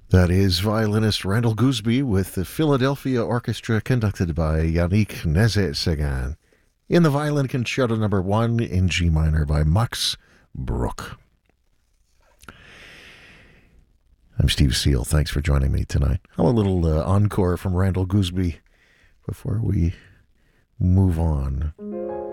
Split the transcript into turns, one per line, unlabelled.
That is violinist Randall Gooseby with the Philadelphia Orchestra conducted by Yannick Nézet-Séguin in the Violin Concerto No. 1 in G minor by Max Bruch. I'm Steve Seal. Thanks for joining me tonight. How a little encore from Randall Gooseby before we move on.